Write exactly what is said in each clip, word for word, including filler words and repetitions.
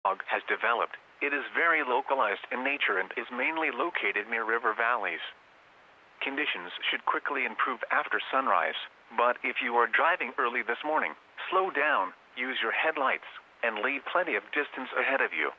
fog has developed. It is very localized in nature and is mainly located near river valleys. Conditions should quickly improve after sunrise, but if you are driving early this morning, slow down, use your headlights, and leave plenty of distance ahead of you.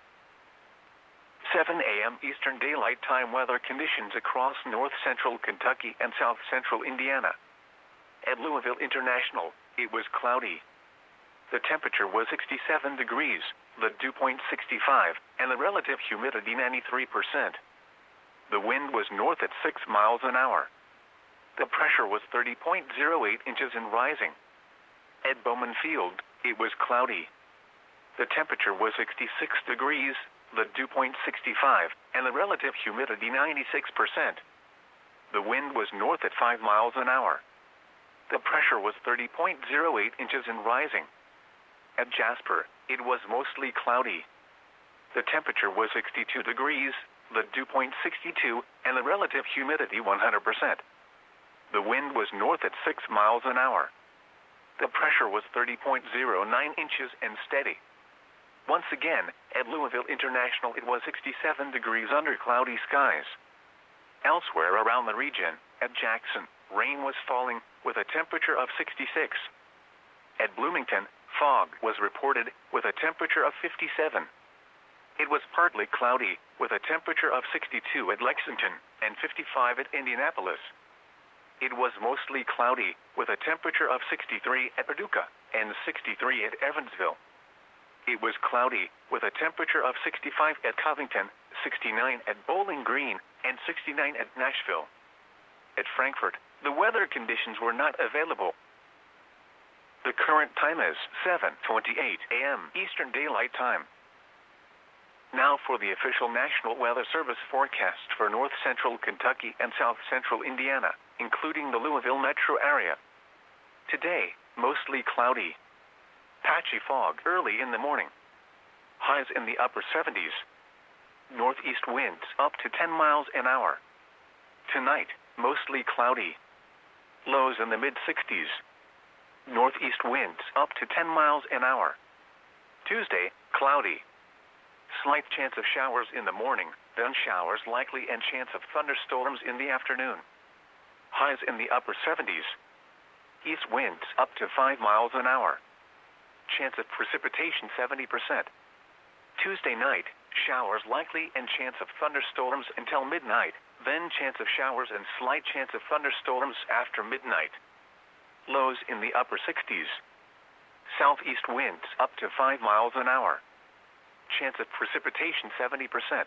seven A M Eastern Daylight Time weather conditions across north-central Kentucky and south-central Indiana. At Louisville International, it was cloudy. The temperature was sixty-seven degrees, the dew point sixty-five, and the relative humidity ninety-three percent. The wind was north at six miles an hour. The pressure was thirty point zero eight inches and rising. At Bowman Field, it was cloudy. The temperature was sixty-six degrees, the dew point sixty-five, and the relative humidity ninety-six percent. The wind was north at five miles an hour. The pressure was thirty point zero eight inches and rising. At Jasper, it was mostly cloudy. The temperature was sixty-two degrees, the dew point sixty-two, and the relative humidity one hundred percent. The wind was north at six miles an hour. The pressure was thirty point zero nine inches and steady. Once again, at Louisville International, it was sixty-seven degrees under cloudy skies. Elsewhere around the region, at Jackson, rain was falling with a temperature of sixty-six. At Bloomington, fog was reported with a temperature of fifty-seven. It was partly cloudy with a temperature of sixty-two at Lexington and fifty-five at Indianapolis. It was mostly cloudy with a temperature of sixty-three at Paducah and sixty-three at Evansville. It was cloudy with a temperature of sixty-five at Covington, sixty-nine at Bowling Green, and sixty-nine at Nashville. At Frankfort, the weather conditions were not available. The current time is seven twenty-eight A M Eastern Daylight Time. Now for the official National Weather Service forecast for north-central Kentucky and south-central Indiana, including the Louisville metro area. Today, mostly cloudy. Patchy fog early in the morning. Highs in the upper seventies. Northeast winds up to ten miles an hour. Tonight, mostly cloudy. Lows in the mid-sixties. Northeast winds up to ten miles an hour. Tuesday, cloudy. Slight chance of showers in the morning, then showers likely and chance of thunderstorms in the afternoon. Highs in the upper seventies. East winds up to five miles an hour. Chance of precipitation seventy percent. Tuesday night, showers likely and chance of thunderstorms until midnight, then chance of showers and slight chance of thunderstorms after midnight. Lows in the upper sixties. Southeast winds up to five miles an hour. Chance of precipitation seventy percent.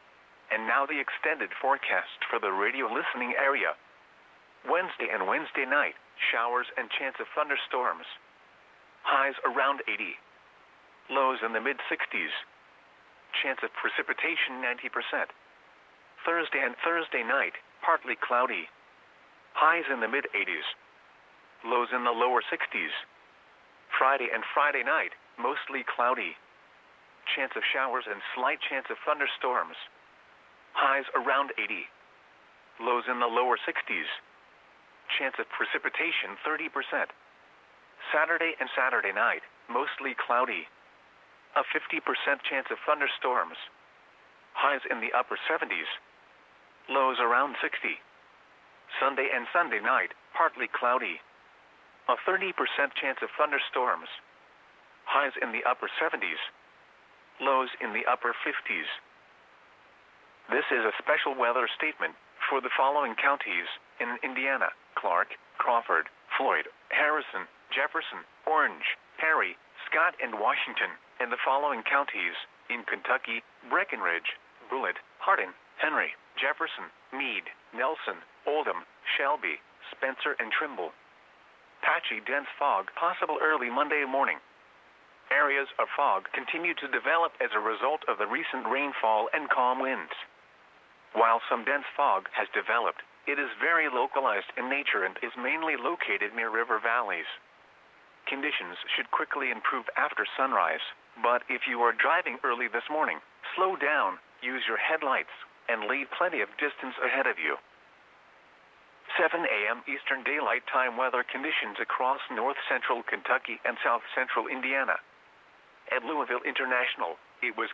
And now the extended forecast for the radio listening area. Wednesday and Wednesday night, showers and chance of thunderstorms. Highs around eighty. Lows in the mid-sixties. Chance of precipitation ninety percent. Thursday and Thursday night, partly cloudy. Highs in the mid-eighties. Lows in the lower sixties. Friday and Friday night, mostly cloudy. Chance of showers and slight chance of thunderstorms. Highs around eighty. Lows in the lower sixties. Chance of precipitation thirty percent. Saturday and Saturday night, mostly cloudy. A fifty percent chance of thunderstorms. Highs in the upper seventies. Lows around sixty. Sunday and Sunday night, partly cloudy. A thirty percent chance of thunderstorms. Highs in the upper seventies. Lows in the upper fifties. This is a special weather statement for the following counties in Indiana: Clark, Crawford, Floyd, Harrison, Jefferson, Orange, Perry, Scott, and Washington, and the following counties in Kentucky: Breckinridge, Bullitt, Hardin, Henry, Jefferson, Meade, Nelson, Oldham, Shelby, Spencer, and Trimble. Patchy dense fog possible early Monday morning. Areas of fog continue to develop as a result of the recent rainfall and calm winds. While some dense fog has developed, it is very localized in nature and is mainly located near river valleys. Conditions should quickly improve after sunrise, but if you are driving early this morning, slow down, use your headlights, and leave plenty of distance ahead of you. seven A M Eastern Daylight Time weather conditions across north-central Kentucky and south-central Indiana. At Louisville International, It was